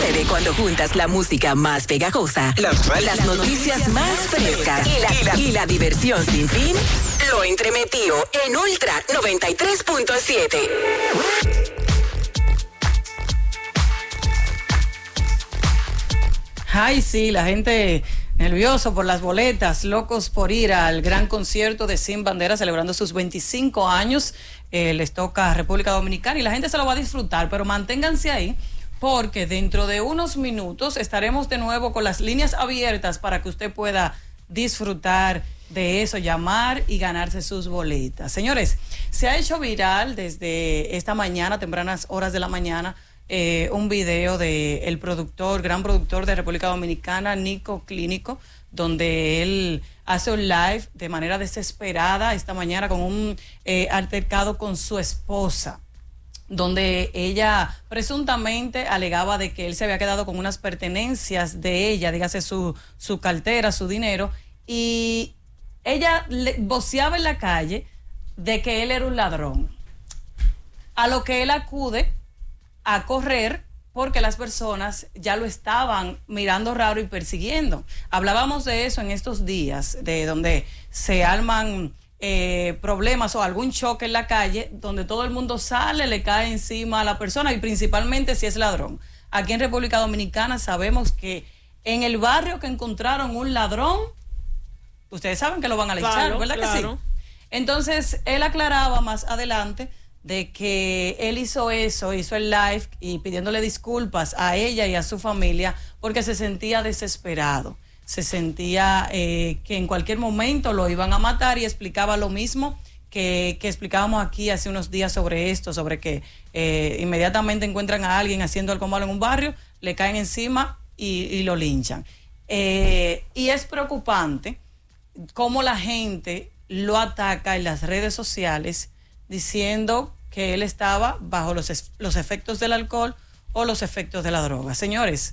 sucede cuando juntas la música más pegajosa, las noticias más frescas y la diversión sin fin. Lo entremetió en Ultra 93.7. Ay, sí, la gente nervioso por las boletas, locos por ir al gran concierto de Sin Bandera celebrando sus 25 años. Les toca a República Dominicana y la gente se lo va a disfrutar, pero manténganse ahí porque dentro de unos minutos estaremos de nuevo con las líneas abiertas para que usted pueda disfrutar de eso, llamar y ganarse sus boletas. Señores, se ha hecho viral desde esta mañana, tempranas horas de la mañana, un video de el productor, gran productor de República Dominicana, Nico Clínico, donde él hace un live de manera desesperada esta mañana con un altercado con su esposa, donde ella presuntamente alegaba de que él se había quedado con unas pertenencias de ella, dígase su cartera, su dinero, y ella voceaba en la calle de que él era un ladrón, a lo que él acude a correr porque las personas ya lo estaban mirando raro y persiguiendo. Hablábamos de eso en estos días, de donde se arman problemas o algún choque en la calle, donde todo el mundo sale, le cae encima a la persona y principalmente si es ladrón. Aquí en República Dominicana sabemos que en el barrio que encontraron un ladrón, ustedes saben que lo van a linchar, ¿verdad que sí? Entonces, él aclaraba más adelante de que él hizo el live y pidiéndole disculpas a ella y a su familia porque se sentía desesperado, se sentía que en cualquier momento lo iban a matar y explicaba lo mismo que explicábamos aquí hace unos días sobre esto, sobre que inmediatamente encuentran a alguien haciendo algo malo en un barrio, le caen encima y lo linchan. Y es preocupante cómo la gente lo ataca en las redes sociales diciendo que él estaba bajo los efectos del alcohol o los efectos de la droga. Señores,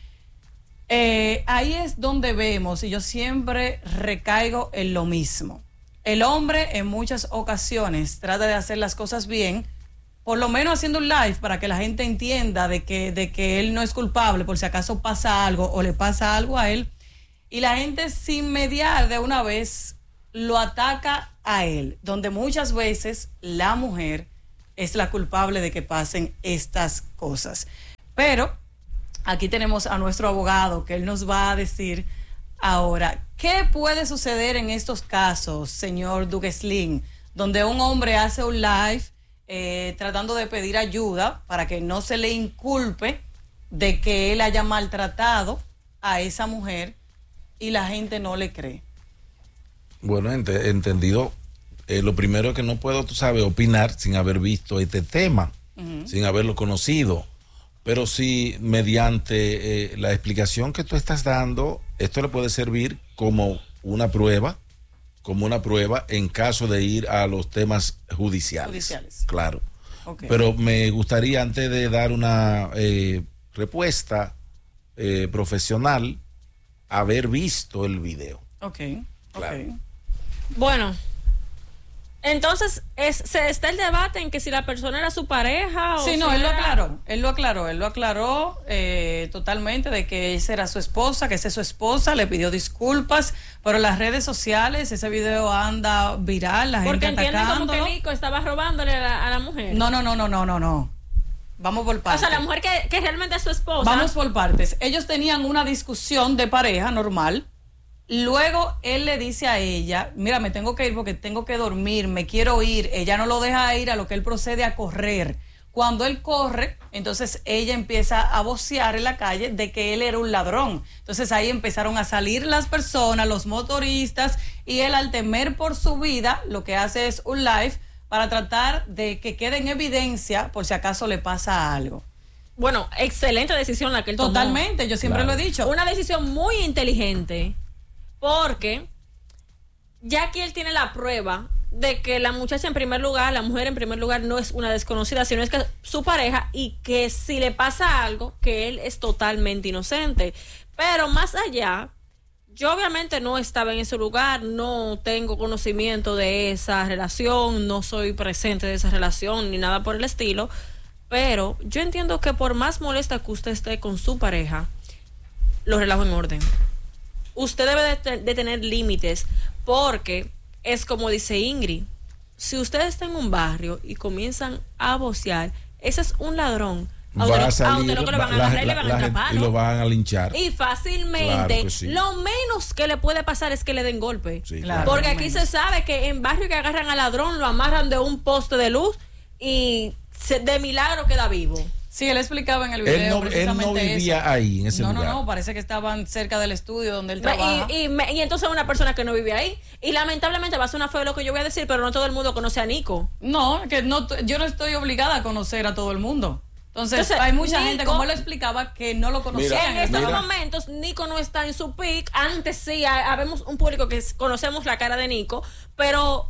ahí es donde vemos, y yo siempre recaigo en lo mismo. El hombre en muchas ocasiones trata de hacer las cosas bien, por lo menos haciendo un live para que la gente entienda de que él no es culpable por si acaso pasa algo o le pasa algo a él, y la gente sin mediar de una vez lo ataca a él, donde muchas veces la mujer es la culpable de que pasen estas cosas. Pero aquí tenemos a nuestro abogado que él nos va a decir ahora qué puede suceder en estos casos, señor Dugueslin, donde un hombre hace un live tratando de pedir ayuda para que no se le inculpe de que él haya maltratado a esa mujer y la gente no le cree. Bueno, entendido. Lo primero es que no puedo, tú sabes, opinar sin haber visto este tema, sin haberlo conocido. Pero sí, mediante la explicación que tú estás dando, esto le puede servir como una prueba en caso de ir a los temas judiciales. Claro. Okay. Pero me gustaría, antes de dar una respuesta profesional, haber visto el video. Ok. Claro. Bueno, entonces se está el debate en que si la persona era su pareja o sí, no, él lo aclaró totalmente de que esa era su esposa, que esa es su esposa, le pidió disculpas, pero en las redes sociales ese video anda viral, la gente atacándolo. Porque entienden como que Nico estaba robándole a la mujer. No. Vamos por partes. O sea, la mujer que realmente es su esposa. Vamos por partes. Ellos tenían una discusión de pareja normal. Luego él le dice a ella, mira, me tengo que ir porque tengo que dormir, me quiero ir. Ella no lo deja ir, a lo que él procede a correr. Cuando él corre, entonces ella empieza a vocear en la calle de que él era un ladrón. Entonces ahí empezaron a salir las personas, los motoristas, y él, al temer por su vida, lo que hace es un live para tratar de que quede en evidencia por si acaso le pasa algo. Bueno, excelente decisión la que él tomó. Totalmente, yo siempre lo he dicho. Una decisión muy inteligente. Porque ya aquí él tiene la prueba de que la muchacha en primer lugar, la mujer en primer lugar, no es una desconocida, sino es que su pareja, y que si le pasa algo, que él es totalmente inocente. Pero más allá, yo obviamente no estaba en ese lugar, no tengo conocimiento de esa relación, no soy presente de esa relación ni nada por el estilo, Pero yo entiendo que por más molesta que usted esté con su pareja, lo relajo en orden. Usted debe de tener límites, porque es como dice Ingrid, si usted está en un barrio y comienzan a vocear, ese es un ladrón. Va a salir, lo que lo van a agarrar y le van a atrapar, y lo van a linchar. Y fácilmente, claro que sí. Lo menos que le puede pasar es que le den golpe. Sí, claro. Porque aquí se sabe que en barrio que agarran al ladrón, lo amarran de un poste de luz y de milagro queda vivo. Sí, él explicaba en el video él no vivía eso. ahí, en ese lugar. No, parece que estaban cerca del estudio donde él trabaja. Y entonces una persona que no vive ahí. Y lamentablemente va a ser una feo lo que yo voy a decir, pero no todo el mundo conoce a Nico. No, yo no estoy obligada a conocer a todo el mundo. Entonces hay mucha gente, como él lo explicaba, que no lo conocía. En estos momentos, Nico no está en su peak. Antes sí, habemos un público que conocemos la cara de Nico, pero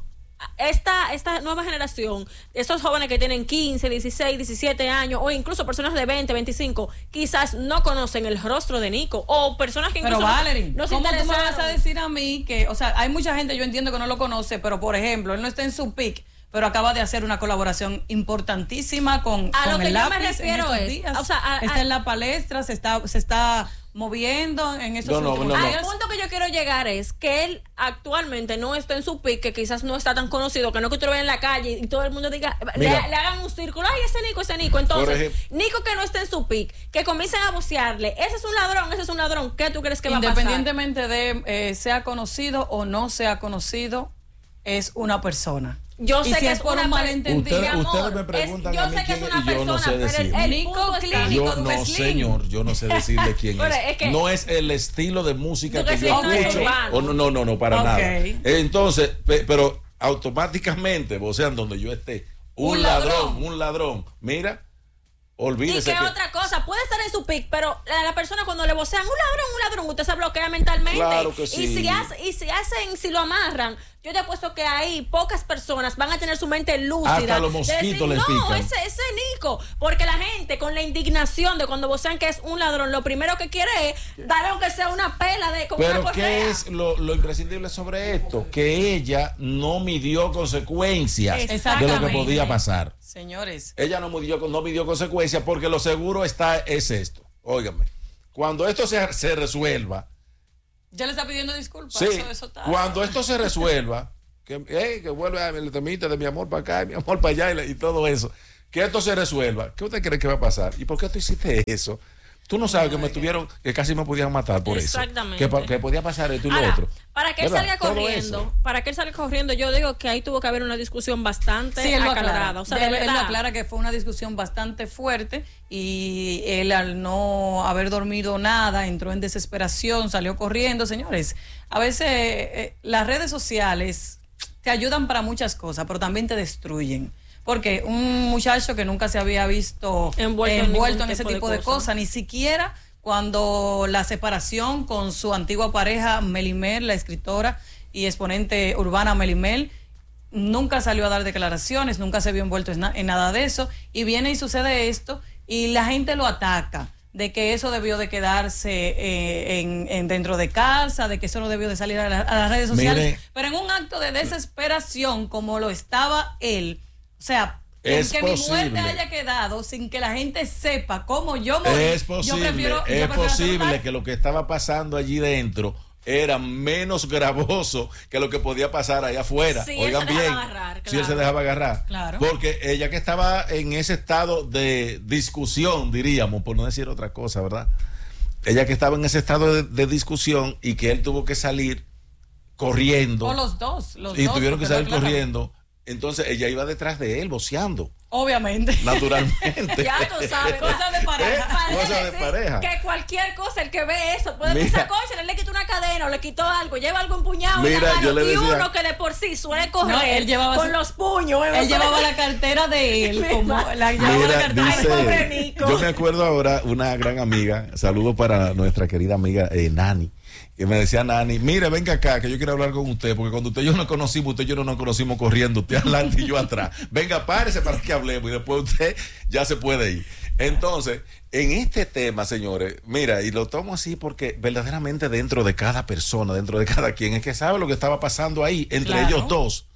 esta nueva generación, estos jóvenes que tienen 15, 16, 17 años, o incluso personas de 20, 25, quizás no conocen el rostro de Nico, o personas que incluso pero Valerie, no se ¿cómo tú me interesaron? vas a decir a mí que, o sea, hay mucha gente, yo entiendo que no lo conoce, pero por ejemplo, él no está en su peak, pero acaba de hacer una colaboración importantísima con lo que el yo me lápiz refiero en estos es, días. o sea, está en la palestra, se está moviendo en esos últimos días. Al punto que yo quiero llegar es que él actualmente no está en su pick, que quizás no está tan conocido, que no que tú lo veas en la calle y todo el mundo diga, le hagan un círculo, ay, ese Nico. Entonces, Nico que no está en su pick, que comiencen a vocearle, ese es un ladrón, ¿qué tú crees que va a pasar? Independientemente de sea conocido o no sea conocido, es una persona. Yo sé y si que es por un malentendido, ustedes me preguntan yo a mí sé que es quién una es y yo no persona, sé decir. pero el Nico punto está- Clínico Yo no, Duqueslin. señor, yo no sé decirle quién Pero es. es que- No es el estilo de música que yo Duqueslin no es escucho. urbano. No, para nada. Ok. Entonces, pero automáticamente, o sea, donde yo esté, un ladrón. Mira, olvídese. Y que otra cosa, puede estar en su pick, pero la persona cuando le vocean un ladrón, usted se bloquea mentalmente. Claro que sí. Si lo amarran, yo te apuesto que ahí pocas personas van a tener su mente lúcida. Hasta los de mosquitos les no, pican. ese Nico. Porque la gente con la indignación de cuando vocean que es un ladrón, lo primero que quiere es darle aunque sea una pela de como una Pero correa. ¿qué es lo imprescindible sobre esto? Que ella no midió consecuencias de lo que Exactamente. podía pasar. Señores, Ella no midió consecuencias porque lo seguro es esto. Óigame, cuando esto se resuelva, ya le está pidiendo disculpas. sí, Eso está. cuando esto se resuelva, que vuelva el temita de mi amor para acá, mi amor para allá y todo eso, que esto se resuelva, ¿qué usted cree que va a pasar? ¿Y por qué tú hiciste eso? Tú no sabes que casi me podían matar por Exactamente. eso. Que podía pasar esto y Ahora, lo otro. para que él ¿Verdad? salga Todo corriendo, eso. yo digo que ahí tuvo que haber una discusión bastante Sí, él lo acalorada. aclara. O sea, de Él lo verdad. aclara que fue una discusión bastante fuerte y él al no haber dormido nada entró en desesperación, salió corriendo. Señores, a veces las redes sociales te ayudan para muchas cosas, pero también te destruyen. Porque un muchacho que nunca se había visto envuelto en ese tipo de cosas, ni siquiera cuando la separación con su antigua pareja Melimel, la escritora y exponente urbana Melimel, nunca salió a dar declaraciones, nunca se vio envuelto en nada de eso, y viene y sucede esto y la gente lo ataca de que eso debió de quedarse dentro de casa, de que eso no debió de salir a las redes sociales. Mire, pero en un acto de desesperación como lo estaba él, o sea, es que mi muerte posible. haya quedado sin que la gente sepa cómo yo morí. Es posible, es posible que lo que estaba pasando allí dentro era menos gravoso que lo que podía pasar allá afuera. Sí, Oigan él se bien, dejaba agarrar, si él se dejaba agarrar. Claro. Porque ella que estaba en ese estado de discusión, diríamos, por no decir otra cosa, ¿verdad? Ella que estaba en ese estado de discusión y que él tuvo que salir corriendo. O los dos. Y tuvieron que salir corriendo. Entonces ella iba detrás de él, voceando. Obviamente. Naturalmente. Ya tú sabes, cosas de pareja. Cosas de pareja. Que cualquier cosa, el que ve eso, puede Mira. pensar, coche, le quitó una cadena o le quitó algo, lleva algo empuñado en Mira, la mano, yo le y decía- uno que de por sí suele correr No, él llevaba con su- los puños. Él llevaba la cartera de él. Como la llevaba la Mira, cartera. Ay, pobre dice, Nico. yo me acuerdo ahora una gran amiga, saludo para nuestra querida amiga Nani, que me decía Nani, mire, venga acá, que yo quiero hablar con usted, porque cuando usted y yo nos conocimos, usted y yo no nos conocimos corriendo, usted adelante y yo atrás. Venga, párese para que hablemos y después usted ya se puede ir. Entonces, en este tema, señores, mira, y lo tomo así porque verdaderamente dentro de cada persona, dentro de cada quien, es que sabe lo que estaba pasando ahí entre Claro. ellos dos.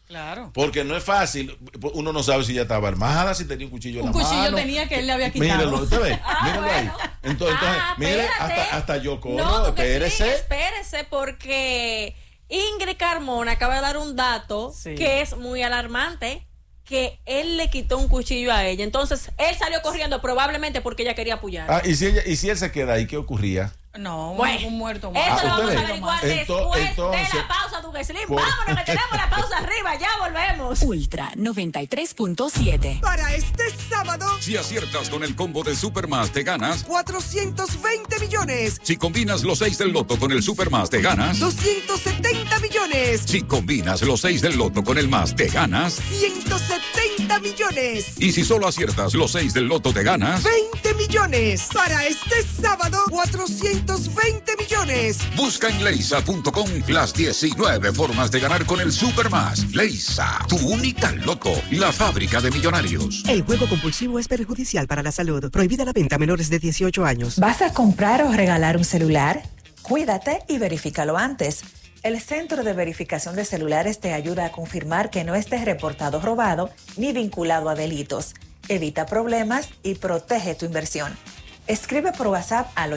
Claro. Porque no es fácil, uno no sabe si ya estaba armada, si tenía un cuchillo en la mano. Un cuchillo tenía que él le había quitado. Míralo, ¿usted ve? Míralo bueno. ahí. Entonces, mire, hasta yo corro, No, espérese. espérese, porque Ingrid Carmona acaba de dar un dato que es muy alarmante, que él le quitó un cuchillo a ella. Entonces, él salió corriendo probablemente porque ella quería apoyar. ¿Y si él se queda ahí, qué ocurría? No, bueno, un muerto más. Eso lo vamos a ustedes. averiguar después de la pausa, Duque Slim. Vámonos, que tenemos la pausa arriba, ya volvemos. Ultra 93.7. Para este sábado, Si aciertas con el combo de Supermás, te ganas. 420 millones, Si combinas los 6 del loto con el Supermás, te ganas. 270 millones, Si combinas los 6 del loto con el más, te ganas. 170 millones, Y si solo aciertas los 6 del loto, te ganas. 20 millones. Para este sábado, 420 millones. Busca en leisa.com las 19 formas de ganar con el Supermás. Leisa, tu única loto, la fábrica de millonarios. El juego compulsivo es perjudicial para la salud. Prohibida la venta a menores de 18 años. ¿Vas a comprar o regalar un celular? Cuídate y verifícalo antes. El Centro de Verificación de Celulares te ayuda a confirmar que no estés reportado robado ni vinculado a delitos. Evita problemas y protege tu inversión. Escribe por WhatsApp al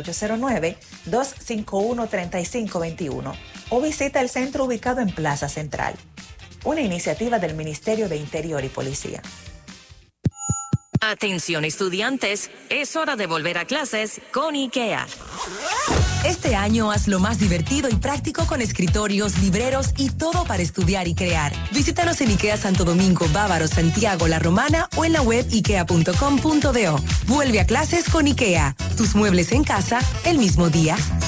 809-251-3521 o visita el centro ubicado en Plaza Central. Una iniciativa del Ministerio de Interior y Policía. Atención estudiantes, es hora de volver a clases con IKEA. Este año hazlo más divertido y práctico con escritorios, libreros y todo para estudiar y crear. Visítanos en IKEA Santo Domingo, Bávaro, Santiago, La Romana o en la web ikea.com.do. Vuelve a clases con IKEA. Tus muebles en casa el mismo día.